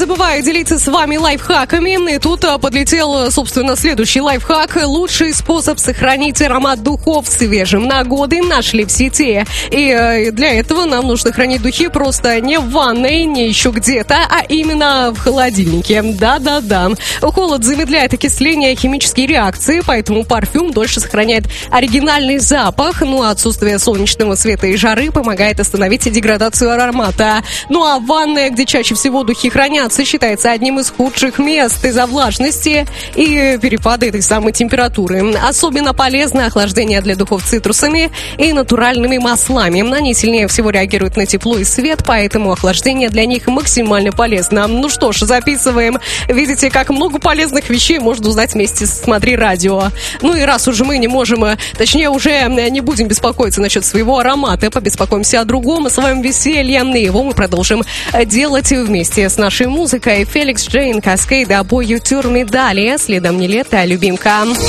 забываю делиться с вами лайфхаками. И тут подлетел, собственно, следующий лайфхак. Лучший способ сохранить аромат духов свежим на годы нашли в сети. И для этого нам нужно хранить духи просто не в ванной, не еще где-то, а именно в холодильнике. Да-да-да. Холод замедляет окисление, химические реакции, поэтому парфюм дольше сохраняет оригинальный запах. Ну а отсутствие солнечного света и жары помогает остановить деградацию аромата. Ну а ванная, где чаще всего духи хранятся, считается одним из худших мест из-за влажности и перепада этой самой температуры. Особенно полезно охлаждение для духов цитрусами и натуральными маслами. Они сильнее всего реагируют на тепло и свет, поэтому охлаждение для них максимально полезно. Ну что ж, записываем. Видите, как много полезных вещей можно узнать вместе с «Смотри радио». Ну и раз уже мы не можем, точнее уже не будем беспокоиться насчет своего аромата, побеспокоимся о другом, о своем веселье. И его мы продолжим делать вместе с нашей музыкой. Феликс Джейн, Каскейд, Boy You Turn Me. Далее, следом не лето, а любимка.